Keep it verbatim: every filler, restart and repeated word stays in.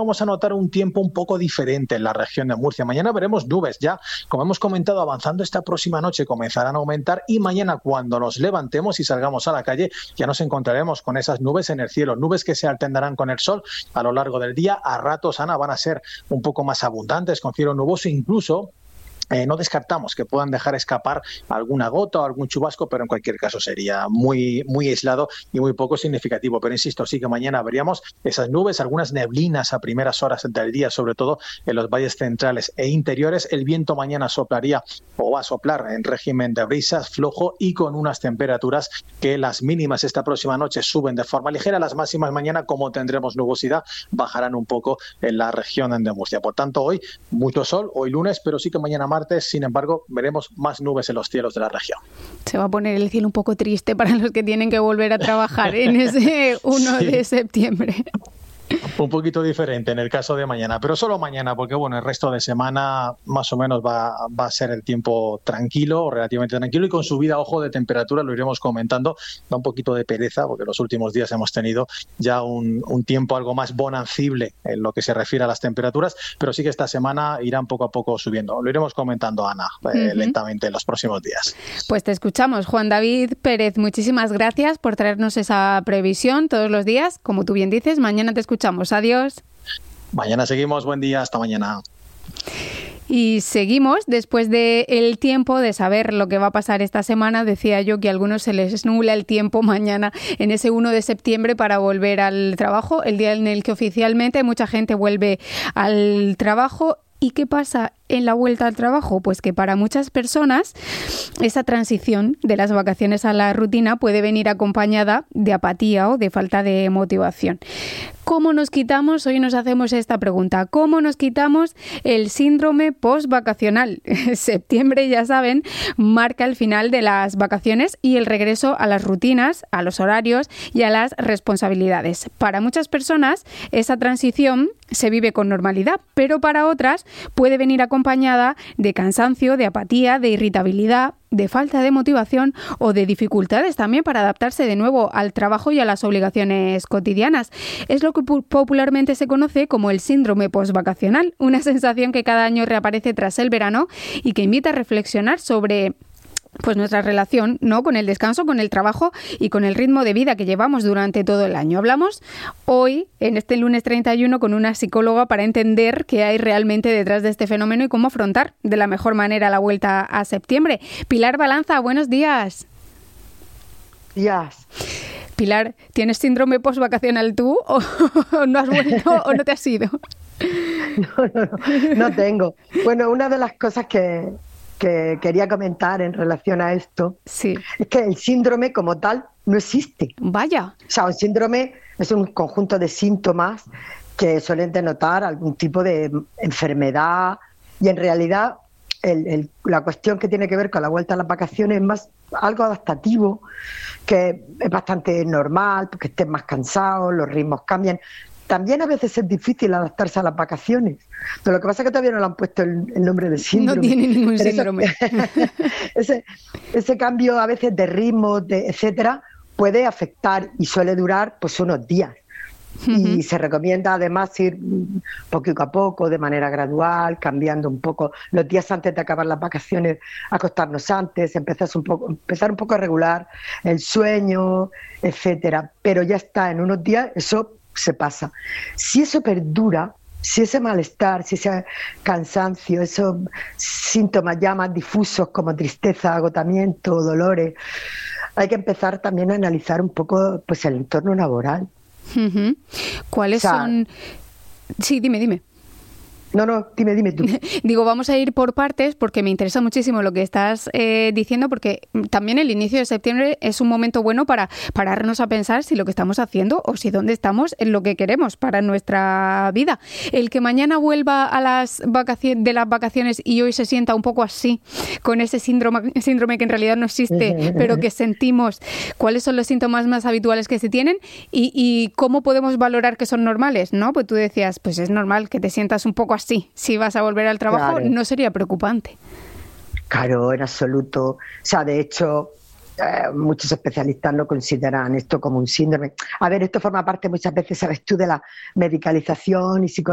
vamos a notar un tiempo un poco diferente en la región de Murcia. Mañana veremos nubes ya, como hemos comentado, avanzando esta próxima noche comenzarán a aumentar y mañana cuando nos levantemos y salgamos a la calle ya nos encontraremos con esas nubes en el cielo, nubes que se alternarán con el sol a lo largo del día. A ratos, Ana, van a ser un poco más abundantes con cielo nuboso, incluso Eh, no descartamos que puedan dejar escapar alguna gota o algún chubasco, pero en cualquier caso sería muy, muy aislado y muy poco significativo. Pero insisto, sí que mañana veríamos esas nubes, algunas neblinas a primeras horas del día, sobre todo en los valles centrales e interiores. El viento mañana soplaría o va a soplar en régimen de brisas, flojo y con unas temperaturas que las mínimas esta próxima noche suben de forma ligera. Las máximas mañana, como tendremos nubosidad, bajarán un poco en la región de Murcia. Por tanto, hoy mucho sol, hoy lunes, pero sí que mañana martes, sin embargo, veremos más nubes en los cielos de la región. Se va a poner el cielo un poco triste para los que tienen que volver a trabajar en ese uno sí. de septiembre. Un poquito diferente en el caso de mañana, pero solo mañana, porque bueno, el resto de semana más o menos va, va a ser el tiempo tranquilo, relativamente tranquilo, y con subida, ojo, de temperatura, lo iremos comentando. Da un poquito de pereza, porque los últimos días hemos tenido ya un, un tiempo algo más bonancible en lo que se refiere a las temperaturas, pero sí que esta semana irán poco a poco subiendo. Lo iremos comentando, Ana, eh, uh-huh. lentamente en los próximos días. Pues te escuchamos, Juan David Pérez. Muchísimas gracias por traernos esa previsión todos los días. Como tú bien dices, mañana te escuchamos. Adiós. Mañana seguimos. Buen día. Hasta mañana. Y seguimos después del tiempo, de saber lo que va a pasar esta semana. Decía yo que a algunos se les nubla el tiempo mañana en ese uno de septiembre para volver al trabajo, el día en el que oficialmente mucha gente vuelve al trabajo. ¿Y qué pasa en la vuelta al trabajo? Pues que para muchas personas esa transición de las vacaciones a la rutina puede venir acompañada de apatía o de falta de motivación. ¿Cómo nos quitamos? Hoy nos hacemos esta pregunta. ¿Cómo nos quitamos el síndrome post-vacacional? Septiembre, ya saben, marca el final de las vacaciones y el regreso a las rutinas, a los horarios y a las responsabilidades. Para muchas personas esa transición se vive con normalidad, pero para otras puede venir acompañada de cansancio, de apatía, de irritabilidad, de falta de motivación o de dificultades también para adaptarse de nuevo al trabajo y a las obligaciones cotidianas. Es lo que popularmente se conoce como el síndrome postvacacional, una sensación que cada año reaparece tras el verano y que invita a reflexionar sobre pues nuestra relación, ¿no?, con el descanso, con el trabajo y con el ritmo de vida que llevamos durante todo el año. Hablamos hoy, en este lunes treinta y uno, con una psicóloga para entender qué hay realmente detrás de este fenómeno y cómo afrontar de la mejor manera la vuelta a septiembre. Pilar Balanza, buenos días. Días. Pilar, ¿tienes síndrome postvacacional tú o no has vuelto o no te has ido? No, no, no, no tengo. Bueno, una de las cosas que... que quería comentar en relación a esto, sí. es que el síndrome como tal no existe. Vaya. O sea, un síndrome es un conjunto de síntomas que suelen denotar algún tipo de enfermedad y en realidad el, el, la cuestión que tiene que ver con la vuelta a las vacaciones es más algo adaptativo, que es bastante normal, porque estés más cansado, los ritmos cambian. También a veces es difícil adaptarse a las vacaciones, pero lo que pasa es que todavía no le han puesto el, el nombre de síndrome. No tiene ningún síndrome. ese, ese cambio a veces de ritmo, de etcétera, puede afectar y suele durar pues unos días. Uh-huh. Y se recomienda además ir poco a poco, de manera gradual, cambiando un poco los días antes de acabar las vacaciones, acostarnos antes, empezar un poco, empezar un poco a regular el sueño, etcétera. Pero ya está, en unos días eso se pasa. Si eso perdura, si ese malestar, si ese cansancio, esos síntomas ya más difusos como tristeza, agotamiento, dolores, hay que empezar también a analizar un poco pues el entorno laboral. Uh-huh. ¿Cuáles o sea, son? Sí, dime, dime. No, no, dime, dime tú. Digo, vamos a ir por partes porque me interesa muchísimo lo que estás eh, diciendo, porque también el inicio de septiembre es un momento bueno para pararnos a pensar si lo que estamos haciendo o si dónde estamos en lo que queremos para nuestra vida. El que mañana vuelva a las vacaciones, de las vacaciones y hoy se sienta un poco así, con ese síndrome, síndrome que en realidad no existe, pero que sentimos, cuáles son los síntomas más habituales que se tienen y, y cómo podemos valorar que son normales, ¿no? Pues tú decías, pues es normal que te sientas un poco así. Sí, si vas a volver al trabajo, claro. No sería preocupante. Claro, en absoluto. O sea, de hecho, eh, muchos especialistas no consideran esto como un síndrome. A ver, esto forma parte muchas veces, sabes tú, de la medicalización y psicología